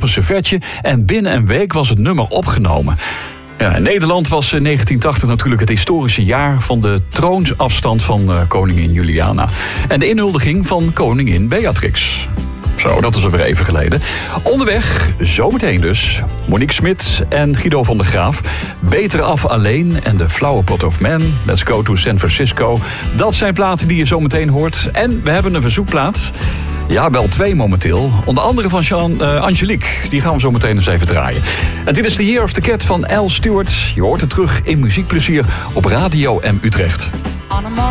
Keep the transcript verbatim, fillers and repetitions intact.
een servetje en binnen een week was het nummer opgenomen. Ja, in Nederland was negentien tachtig natuurlijk het historische jaar van de troonsafstand van uh, koningin Juliana. En de inhuldiging van koningin Beatrix. Zo, dat is alweer even geleden. Onderweg, zometeen dus, Monique Smit en Guido van der Graaf. Beter af alleen en de Flower Pot of Man. Let's Go to San Francisco. Dat zijn platen die je zometeen hoort. En we hebben een verzoekplaat. Ja, wel twee momenteel. Onder andere van Jean, uh, Angelique. Die gaan we zo meteen eens even draaien. En dit is The Year of the Cat van Al Stewart. Je hoort het terug in Muziekplezier op Radio M Utrecht.